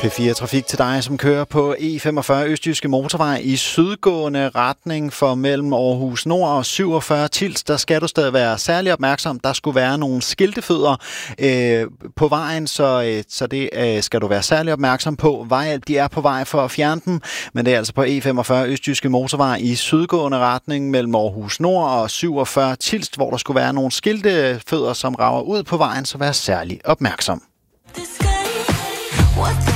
P4 Trafik til dig, som kører på E45 Østjyske Motorvej i sydgående retning for mellem Aarhus Nord og 47 Tilst. Der skal du stadig være særlig opmærksom. Der skulle være nogle skiltefødder på vejen, så det skal du være særlig opmærksom på. Vejhjælp, de er på vej for at fjerne dem, men det er altså på E45 Østjyske Motorvej i sydgående retning mellem Aarhus Nord og 47 Tilst, hvor der skulle være nogle skiltefødder, som rager ud på vejen, så vær særlig opmærksom. What